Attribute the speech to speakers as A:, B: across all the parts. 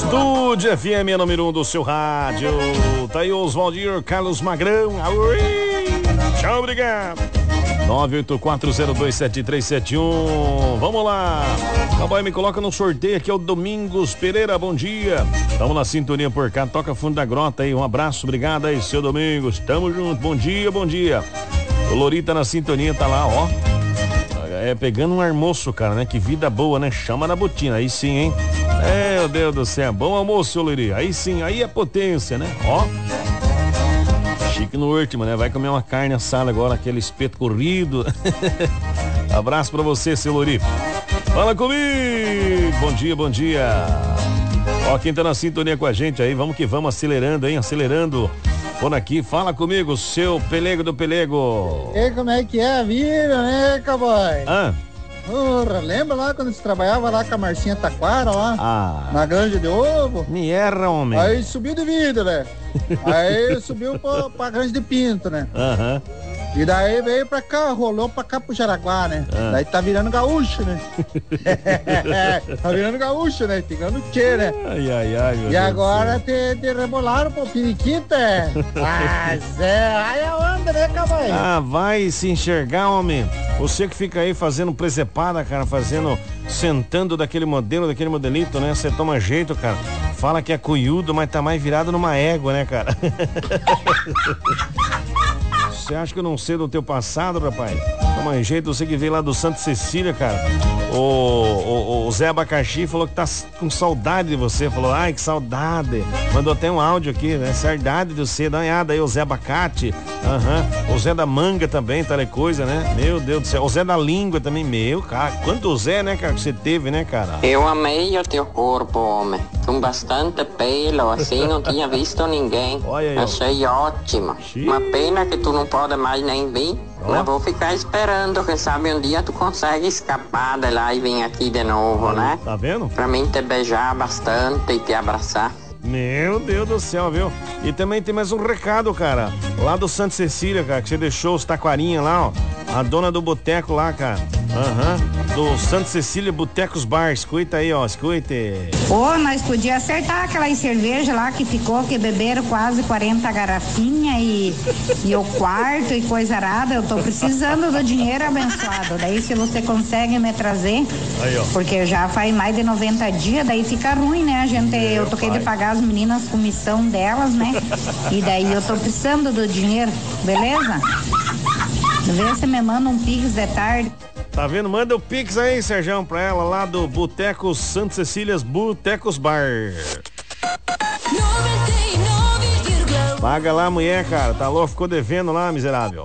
A: Estúdio FM, número 1 do seu rádio. Tá aí o Oswaldir Carlos Magrão. Tchau, obrigado. 984027371. Vamos lá. Cowboy, me coloca no sorteio aqui, é o Domingos Pereira, bom dia. Tamo na sintonia por cá, toca fundo da grota aí. Um abraço, obrigado aí, seu Domingos. Tamo junto, bom dia, bom dia. O Lorita na sintonia, tá lá, ó. Pegando um almoço, cara, né? Que vida boa, né? Chama na botina, aí sim, hein? Meu Deus do céu, bom almoço, seu Lori. Aí sim, aí é potência, né? Ó. Chique no último, né? Vai comer uma carne assada agora, aquele espeto corrido. Abraço pra você, seu Lori. Fala comigo! Bom dia, bom dia. Ó, quem tá na sintonia com a gente aí, vamos que vamos, acelerando, hein? Acelerando. Por aqui, fala comigo, seu Pelego do Pelego.
B: E como é que é a vida, né, cowboy? Porra, lembra lá quando você trabalhava lá com a Marcinha Taquara, lá? Na granja de ovo?
A: Me erra, homem.
B: Aí subiu de vida, né? Aí subiu pra granja de pinto, né? E daí veio pra cá, rolou pra cá pro Jaraguá, né? Daí tá virando gaúcho, né? Tá virando gaúcho, né? Ficando tchê, né?
A: Ai, meu
B: e
A: Deus
B: agora te rebolaram pro periquita, é? Mas aí é onda, né, cowboy?
A: Vai se enxergar, homem. Você que fica aí fazendo presepada, cara, sentando daquele modelo, daquele modelito, né? Você toma jeito, cara. Fala que é cunhudo, mas tá mais virado numa égua, né, cara? Você acha que eu não sei do teu passado, rapaz? Toma jeito, você que veio lá do Santa Cecília, cara. O Zé Abacaxi falou que tá com saudade de você. Falou, ai, que saudade. Mandou até um áudio aqui, né? Saudade de você, dá uma olhada aí, o Zé Abacate. O Zé da Manga também, tal coisa, né? Meu Deus do céu. O Zé da Língua também, meu, cara. Quanto Zé, né, cara, que você teve, né, cara?
C: Eu amei o teu corpo, homem. Com bastante pelo, assim, não tinha visto ninguém.
A: Olha aí,
C: achei ótimo. Uma pena que tu não pode mais nem vir. Mas vou ficar esperando, quem sabe um dia tu consegue escapar de lá e vir aqui de novo, né?
A: Tá vendo?
C: Pra mim te beijar bastante e te abraçar.
A: Meu Deus do céu, viu? E também tem mais um recado, cara. Lá do Santa Cecília, cara, que você deixou os taquarinhas lá, ó. A dona do boteco lá, cara. Do Santa Cecília Botecos Bar. Escuta aí, ó, escute.
D: Nós podíamos acertar aquelas cervejas lá que ficou, que beberam quase 40 garrafinhas e o quarto e coisa arada. Eu tô precisando do dinheiro abençoado. Daí se você consegue me trazer,
A: aí, ó.
D: Porque já faz mais de 90 dias, daí fica ruim, né? Eu toquei de pagar as meninas com missão delas, né? E daí eu tô precisando do dinheiro, beleza? Vê se me manda um pix de tarde.
A: Tá vendo? Manda o pix aí, Serjão, pra ela lá do Boteco Santa Cecílias Botecos Bar. Paga lá, mulher, cara. Tá louco, ficou devendo lá, miserável.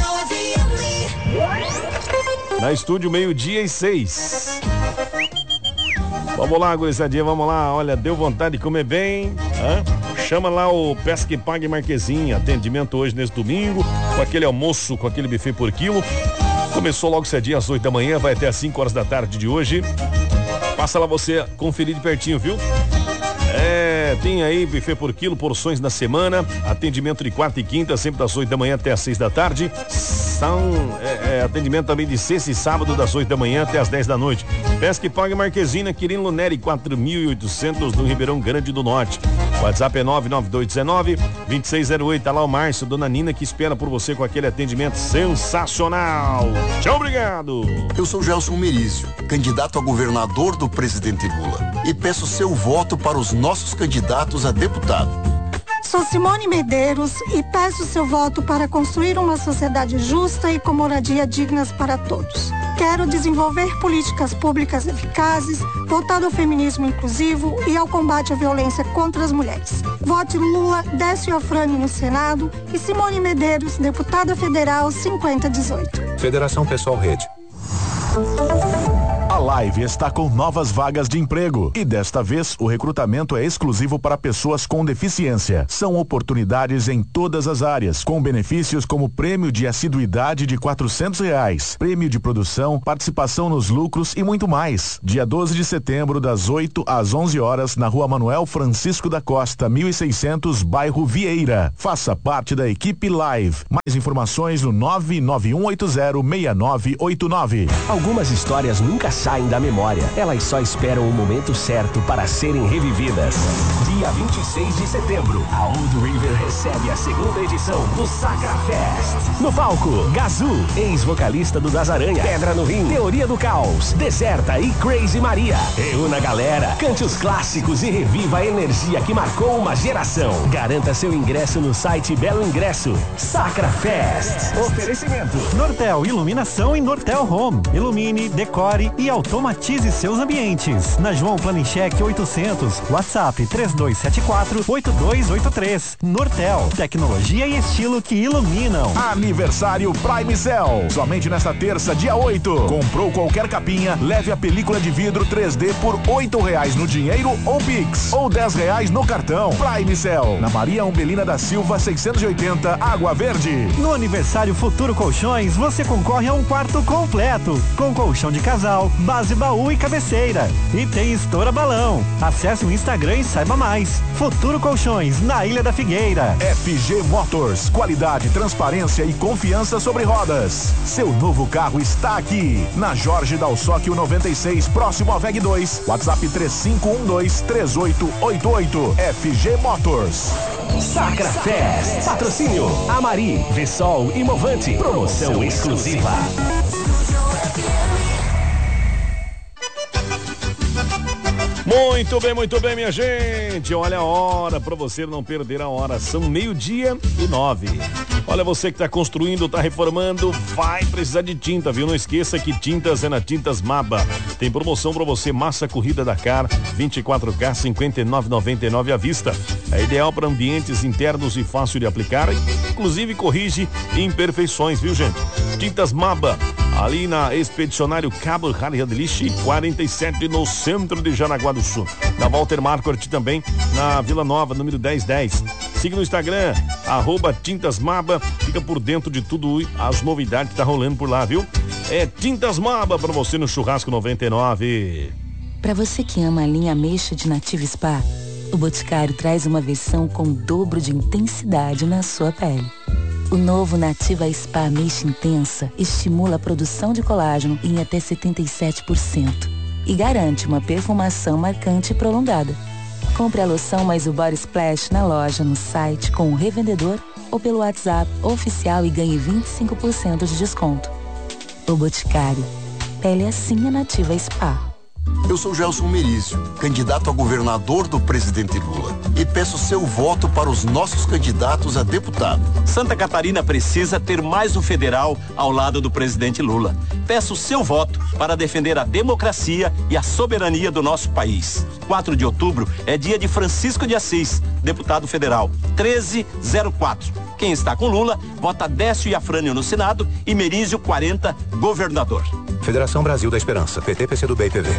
A: Na estúdio, 12:06. Vamos lá, gurizadinha, vamos lá. Olha, deu vontade de comer bem. Chama lá o Pesca e Pague Marquezinha. Atendimento hoje nesse domingo, com aquele almoço, com aquele buffet por quilo. Começou logo cedinho às 8 da manhã, vai até às 5 horas da tarde de hoje. Passa lá você conferir de pertinho, viu? Tem aí buffet por quilo, porções na semana. Atendimento de quarta e quinta, sempre das 8 da manhã até às 6 da tarde. Atendimento também de sexta e sábado, das 8 da manhã até às 10 da noite. Pesca e Pague Marquezina, Quirino Luneri, 4.800 no Ribeirão Grande do Norte. WhatsApp é 99219-2608. Tá lá o Márcio, Dona Nina, que espera por você com aquele atendimento sensacional. Tchau, obrigado.
E: Eu sou Gelson Merizio, candidato a governador do presidente Lula. E peço seu voto para os nossos candidatos a deputado.
F: Sou Simone Medeiros e peço seu voto para construir uma sociedade justa e com moradia dignas para todos. Quero desenvolver políticas públicas eficazes, voltado ao feminismo inclusivo e ao combate à violência contra as mulheres. Vote Lula, Décio Afrânio no Senado e Simone Medeiros, deputada federal 5018.
G: Federação Pessoal Rede.
H: A Live está com novas vagas de emprego e desta vez o recrutamento é exclusivo para pessoas com deficiência. São oportunidades em todas as áreas, com benefícios como prêmio de assiduidade de R$400, prêmio de produção, participação nos lucros e muito mais. Dia 12 de setembro, das 8 às 11 horas, na Rua Manuel Francisco da Costa, 1600, bairro Vieira. Faça parte da equipe Live. Mais informações no 991806989.
I: Algumas histórias nunca saem
G: saem da memória. Elas só esperam o momento certo para serem revividas. Dia 26 de setembro, a Old River recebe a segunda edição do Sacra Fest. No palco, Gazu, ex-vocalista do Das Aranha, Pedra no Rim, Teoria do Caos, Deserta e Crazy Maria. Reúna a galera, cante os clássicos e reviva a energia que marcou uma geração. Garanta seu ingresso no site Belo Ingresso. Sacra Fest. Oferecimento
I: Nortel Iluminação e Nortel Home. Ilumine, decore e automatize seus ambientes. Na João Planencheck 800, WhatsApp 3274-8283. Nortel, tecnologia e estilo que iluminam.
H: Aniversário Prime Cell. Somente nesta terça, dia 8. Comprou qualquer capinha, leve a película de vidro 3D por R$8 no dinheiro ou Pix, ou R$10 no cartão. Prime Cell, na Maria Umbelina da Silva 680, Água Verde.
I: No aniversário Futuro Colchões, você concorre a um quarto completo, com colchão de casal, base baú e cabeceira. E tem estoura balão. Acesse o Instagram e saiba mais. Futuro Colchões, na Ilha da Figueira.
H: FG Motors, qualidade, transparência e confiança sobre rodas. Seu novo carro está aqui, na Jorge Dalsóquio 96, próximo ao VEG 2. WhatsApp 3512-3888. FG Motors.
G: Sacra Fest. Patrocínio Amari, Vessol e Movante. Promoção exclusiva.
A: Muito bem, minha gente. Olha a hora para você não perder a hora. São 12:09. Olha, você que está construindo, está reformando, vai precisar de tinta, viu? Não esqueça que tintas é na Tintas Maba. Tem promoção para você, massa corrida Dakar, 24K, 59,99 à vista. É ideal para ambientes internos e fácil de aplicar, inclusive corrige imperfeições, viu, gente? Tintas Maba, ali na Expedicionário Cabo Harriadlich 47, no centro de Jaraguá do Sul. Na Walter Marquardt também, na Vila Nova, número 1010. Siga no Instagram, @TintasMaba, fica por dentro de tudo as novidades que tá rolando por lá, viu? É Tintas Maba pra você no Churrasco 99.
J: Pra você que ama a linha ameixa de Nativa Spa, o Boticário traz uma versão com o dobro de intensidade na sua pele. O novo Nativa Spa Ameixa Intensa estimula a produção de colágeno em até 77% e garante uma perfumação marcante e prolongada. Compre a loção mais o Body Splash na loja, no site, com o revendedor ou pelo WhatsApp oficial e ganhe 25% de desconto. O Boticário. Pele assim é Nativa Spa.
E: Eu sou Gelson Merício, candidato a governador do presidente Lula, e peço seu voto para os nossos candidatos a deputado.
K: Santa Catarina precisa ter mais um federal ao lado do presidente Lula. Peço seu voto para defender a democracia e a soberania do nosso país. 4 de outubro é dia de Francisco de Assis, deputado federal, 1304. Quem está com Lula, vota Décio e Afrânio no Senado e Merício 40, governador.
L: Federação Brasil da Esperança, PT, PCdoB e PV.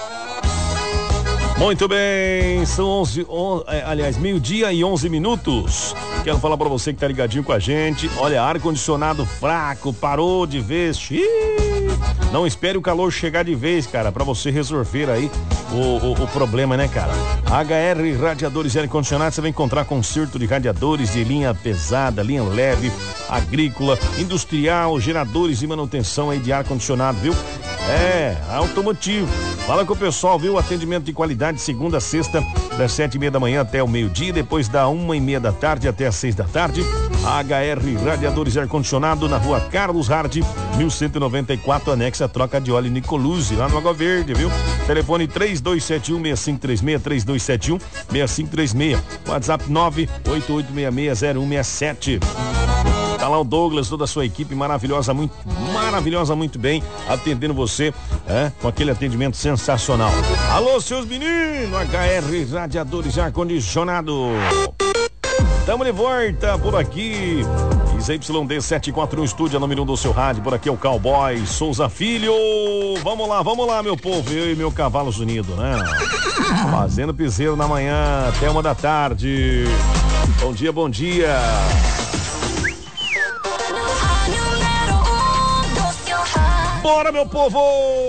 A: Muito bem, são 12:00 e 11 minutos. Quero falar pra você que tá ligadinho com a gente. Olha, ar-condicionado fraco, parou de vez. Não espere o calor chegar de vez, cara, pra você resolver aí o problema, né, cara? HR Radiadores e Ar-Condicionado, você vai encontrar conserto de radiadores de linha pesada, linha leve, agrícola, industrial, geradores e manutenção aí de ar-condicionado, viu? É, automotivo. Fala com o pessoal, viu? Atendimento de qualidade, segunda a sexta, das 7:30 da manhã até o meio-dia, depois da 1:30 da tarde até as 6 da tarde. HR Radiadores e Ar-Condicionado, na rua Carlos Hardy, 1194, anexa troca de óleo Nicoluzzi, lá no Água Verde, viu? Telefone 3271-6536, 3271-6536. WhatsApp 988660167. Tá lá o Douglas, toda a sua equipe maravilhosa, muito bem, atendendo você, com aquele atendimento sensacional. Alô, seus meninos, HR Radiadores e Ar-Condicionado. Tamo de volta por aqui. ZYD 741 Estúdio, número 1 do seu rádio. Por aqui é o Cowboy Souza Filho. Vamos lá, meu povo. Eu e meu Cavalos Unidos, né? Fazendo piseiro na manhã até 1 da tarde. Bom dia. Bora, meu povo!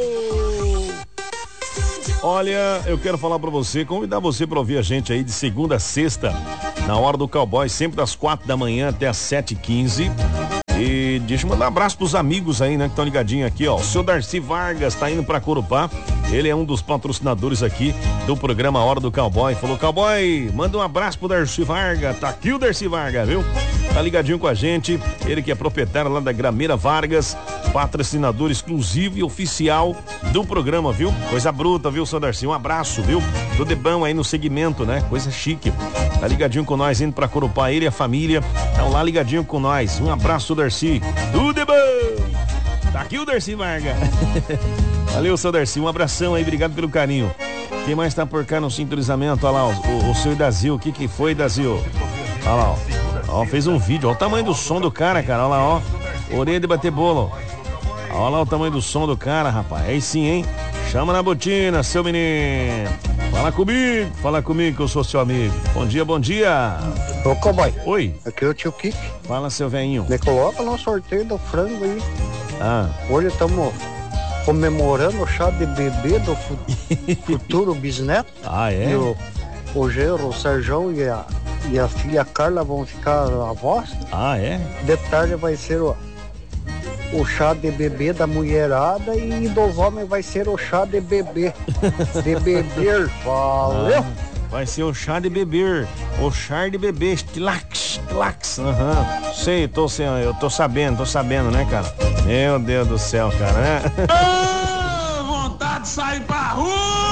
A: Olha, eu quero falar pra você, convidar você pra ouvir a gente aí de segunda a sexta, na hora do Cowboy, sempre das 4 da manhã até as 7h15. E deixa eu mandar um abraço pros amigos aí, né, que estão ligadinhos aqui, ó. O seu Darcy Vargas tá indo pra Corupá. Ele é um dos patrocinadores aqui do programa Hora do Cowboy. Falou, Cowboy, manda um abraço pro Darcy Vargas. Tá aqui o Darcy Vargas, viu? Tá ligadinho com a gente. Ele que é proprietário lá da Grameira Vargas, patrocinador exclusivo e oficial do programa, viu? Coisa bruta, viu, seu Darcy? Um abraço, viu? Tudo de bom aí no segmento, né? Coisa chique. Tá ligadinho com nós, indo pra Corupá, ele e a família. Estão lá ligadinho com nós. Um abraço, Darcy. Tudo de bom! Tá aqui o Darcy Vargas. Valeu, seu Darcy. Um abração aí, obrigado pelo carinho. Quem mais tá por cá no sintonizamento? Olha lá, o seu Dazil. O que foi, Dazil? Olha lá, ó. Fez um vídeo. Olha o tamanho do som do cara, cara. Olha lá, ó. Orelha de bater bolo. Olha lá o tamanho do som do cara, rapaz. Aí sim, hein? Chama na botina, seu menino. Fala comigo que eu sou seu amigo. Bom dia, bom dia.
M: Ô, Cowboy.
A: Oi.
M: Aqui é o tio Kik.
A: Fala, seu velhinho.
M: Me coloca no sorteio do frango aí.
A: Ah.
M: Hoje estamos comemorando o chá de bebê do futuro bisneto.
A: Ah, é?
M: E o genro, o Serjão e a filha Carla vão ficar avós.
A: Ah, é?
M: De tarde vai ser o chá de bebê da mulherada e dos homens vai ser o chá de bebê. De beber. Valeu!
A: Vai ser o chá de beber. O chá de bebê. Tilax. Aham. Sei, eu tô sabendo, né, cara? Meu Deus do céu, cara, né?
N: Vontade de sair pra rua!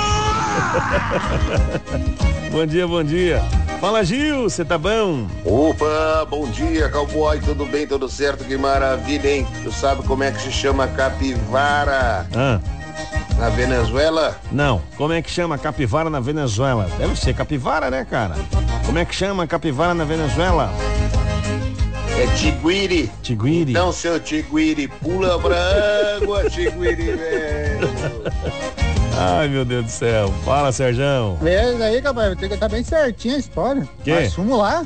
A: Bom dia. Fala, Gil, você tá bom?
O: Opa, bom dia, Cowboy, tudo bem, tudo certo, que maravilha, hein? Tu sabe como é que se chama capivara na Venezuela?
A: Não, como é que chama capivara na Venezuela? Deve ser capivara, né, cara? Como é que chama capivara na Venezuela?
O: É tiguiri.
A: Tiguiri?
O: Então, seu tiguiri, pula pra água, tiguiri, velho.
A: Ai, meu Deus do céu. Fala, Serjão.
B: Beleza aí, Cowboy, tem que estar bem certinho a história.
A: Que?
B: Nós fomos lá.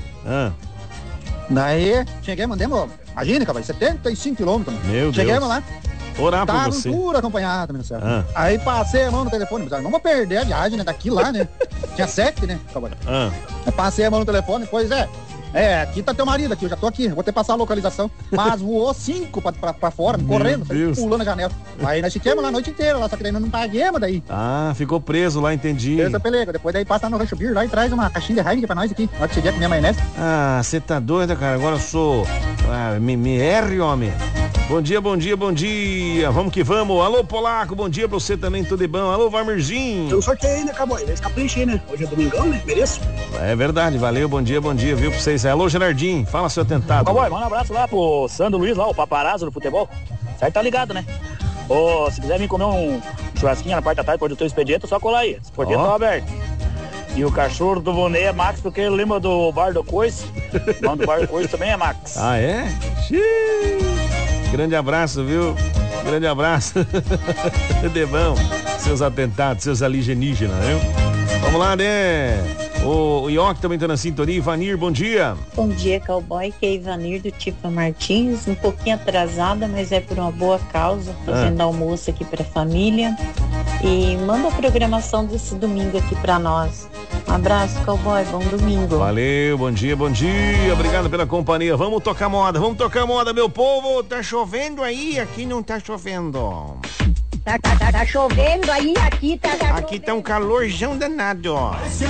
A: Daí,
B: mandemos, imagina, Cowboy, 75 quilômetros.
A: Meu Deus.
B: Chegamos lá.
A: Orar por você.
B: Pura acompanhado, meu céu. Aí passei a mão no telefone, mas não vou perder a viagem, né? Daqui lá, né? Tinha 7, né, Cowboy? Aí passei a mão no telefone, pois aqui tá teu marido aqui, eu já tô aqui, vou ter que passar a localização. Mas voou 5 pra fora, correndo, pulando a janela. Aí nós ficamos lá a noite inteira, só que daí nós não paguemos daí.
A: Ah, ficou preso lá, entendi.
B: Beleza, pelego. Depois daí passa no Rancho Beer lá e traz uma caixinha de Heineken pra nós aqui. Olha que cheguei com minha maionese.
A: Ah, você tá doido, cara? Agora eu sou... me erre, homem. Bom dia. Vamos que vamos. Alô, Polaco, bom dia pra você também, tudo de bom. Alô, Varmirzinho.
P: Tem um sorteio aí, né, Cowboy? Vai capricha aí, né? Hoje é domingão, né? Mereço.
A: É verdade, valeu, bom dia, viu, pra vocês. Alô, Gerardinho, fala, seu tentado.
P: Cowboy, manda um abraço lá pro Sandro Luiz, lá, o paparazzo do futebol. Certo, tá ligado, né? Ô, se quiser vir comer um churrasquinho na parte da tarde, depois do teu expediente, é só colar aí. Os porteiros estão abertos. E o cachorro do Vonei é Max, porque ele lembra do Bar do Coice. O nome do Bar do Coice também é Max.
A: Ah, é? Xiii. Grande abraço, viu? Grande abraço. De bom. Seus atentados, seus alienígenas, viu? Vamos lá, né? O Ioc também tá na sintonia. Ivanir, bom dia.
Q: Bom dia, Cowboy, que é Ivanir do Tifa Martins. Um pouquinho atrasada, mas é por uma boa causa. Fazendo almoço aqui pra família. E manda a programação desse domingo aqui pra nós. Um abraço, Cowboy, bom domingo.
A: Valeu, bom dia. Obrigado pela companhia. Vamos tocar moda, meu povo. Tá chovendo aí? Aqui não tá chovendo.
R: Tá chovendo aí, aqui tá...
A: Aqui tá um calorzão danado, ó.